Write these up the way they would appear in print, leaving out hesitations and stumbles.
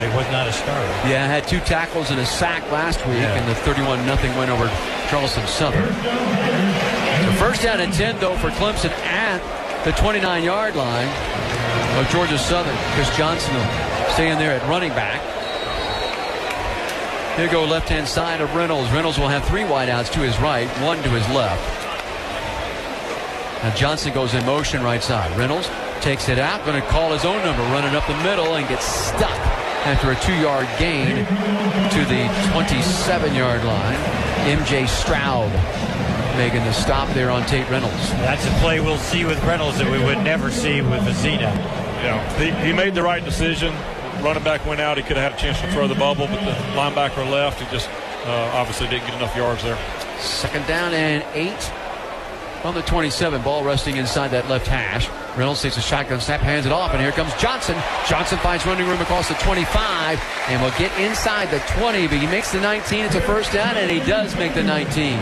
He was not a starter. Yeah, had 2 tackles and a sack last week in the 31-0 win over Charleston Southern. So first down and 10, though, for Clemson at the 29-yard line of Georgia Southern. Chris Johnson will stay in there at running back. Here go left-hand side of Reynolds. Reynolds will have 3 wideouts to his right, 1 to his left. Now Johnson goes in motion right side. Reynolds takes it out, going to call his own number, running up the middle, and gets stuck after a 2-yard gain to the 27-yard line. M.J. Stroud making the stop there on Tate Reynolds. That's a play we'll see with Reynolds that we would never see with Vecina. Yeah, he made the right decision. Running back went out. He could have had a chance to throw the bubble, but the linebacker left. He just obviously didn't get enough yards there. Second down and 8 on the 27. Ball resting inside that left hash. Reynolds takes a shotgun snap, hands it off, and here comes Johnson. Johnson finds running room across the 25 and will get inside the 20, but he makes the 19. It's a first down, and he does make the 19.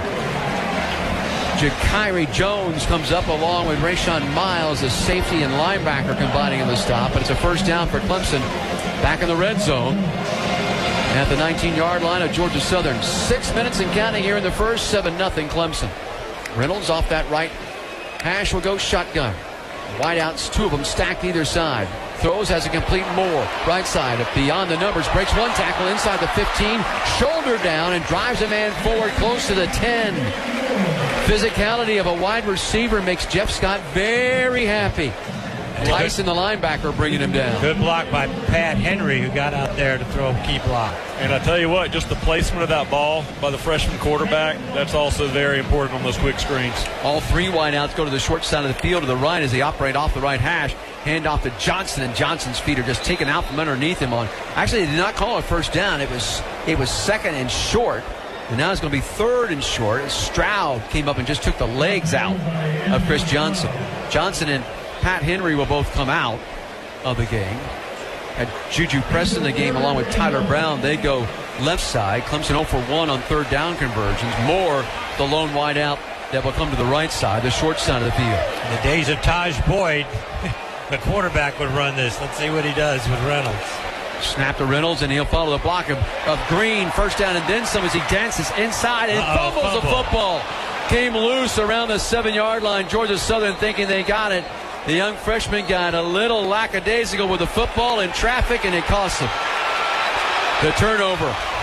Jakiri Jones comes up along with Rayshawn Miles, the safety and linebacker, combining in the stop, but it's a first down for Clemson back in the red zone at the 19-yard line of Georgia Southern. 6 minutes and counting here in the first. 7-0 Clemson. Reynolds off that right hash will go shotgun. Wideouts, 2 of them stacked either side. Throws, has a complete Moore. Right side, beyond the numbers, breaks 1 tackle inside the 15. Shoulder down and drives a man forward close to the 10. Physicality of a wide receiver makes Jeff Scott very happy. Tyson, the linebacker, bringing him down. Good block by Pat Henry, who got out there to throw a key block. And I tell you what, just the placement of that ball by the freshman quarterback, that's also very important on those quick screens. All 3 wideouts go to the short side of the field to the right as they operate off the right hash. Hand off to Johnson, and Johnson's feet are just taken out from underneath him. Actually, they did not call a first down. It was second and short. And now it's going to be third and short as Stroud came up and just took the legs out of Chris Johnson. Johnson and Pat Henry will both come out of the game. Had Juju Preston in the game along with Tyler Brown. They go left side. Clemson 0 for 1 on third down conversions. Moore, the lone wideout, that will come to the right side, the short side of the field. In the days of Taj Boyd, the quarterback would run this. Let's see what he does with Reynolds. Snap to Reynolds, and he'll follow the block of Green. First down and then some as he dances inside and fumbles the football. Came loose around the 7-yard line. Georgia Southern thinking they got it. The young freshman got a little lackadaisical with the football in traffic, and it cost him the turnover.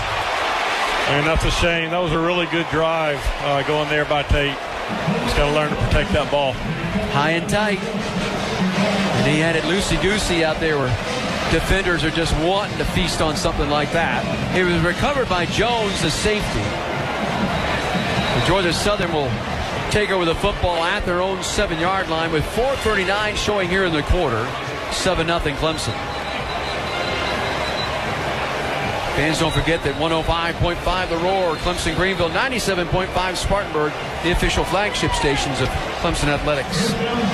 And that's a shame. That was a really good drive going there by Tate. Just got to learn to protect that ball. High and tight. And he had it loosey-goosey out there where defenders are just wanting to feast on something like that. It was recovered by Jones, the safety. The Georgia Southern will take over the football at their own 7-yard line with 4:39 showing here in the quarter. 7-0 Clemson. Fans, don't forget that 105.5 The Roar, Clemson Greenville, 97.5 Spartanburg, the official flagship stations of Clemson Athletics.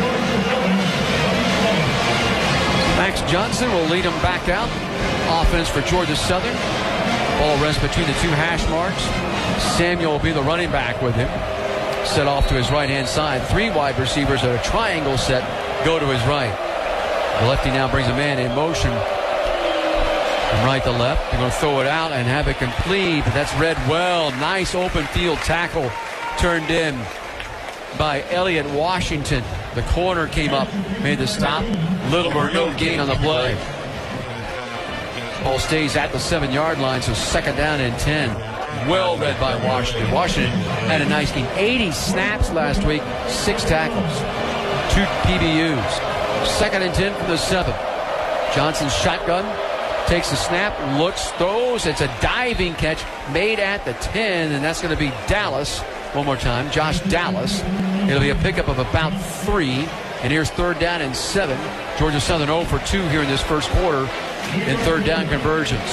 Max Johnson will lead them back out. Offense for Georgia Southern. Ball rests between the 2 hash marks. Samuel will be the running back with him. Set off to his right-hand side. 3 wide receivers at a triangle set go to his right. The lefty now brings a man in motion from right to left. They're going to throw it out and have it complete, but that's read well. Nice open field tackle turned in by Elliott Washington. The corner came up, made the stop. Little or no gain on the play. Ball stays at the 7-yard line, so second down and 10. Well read by Washington. Washington had a nice game. 80 snaps last week, 6 tackles, 2 PBUs. Second and 10 from the 7. Johnson's shotgun, takes the snap, looks, throws. It's a diving catch made at the 10, and that's going to be Dallas. One more time, Josh Dallas. It'll be a pickup of about 3. And here's third down and 7. Georgia Southern 0 for 2 here in this first quarter in third down conversions.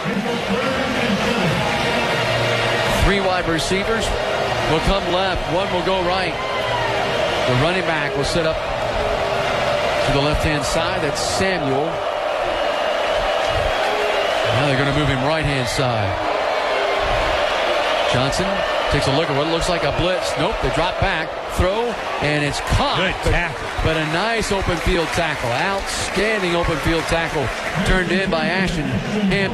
3 wide receivers will come left. 1 will go right. The running back will set up to the left-hand side. That's Samuel. Now they're going to move him right-hand side. Johnson Takes a look at what looks like a blitz. Nope, they drop back, throw, and it's caught. Good tackle. But a nice open field tackle. Outstanding open field tackle turned in by Ashton Hampton.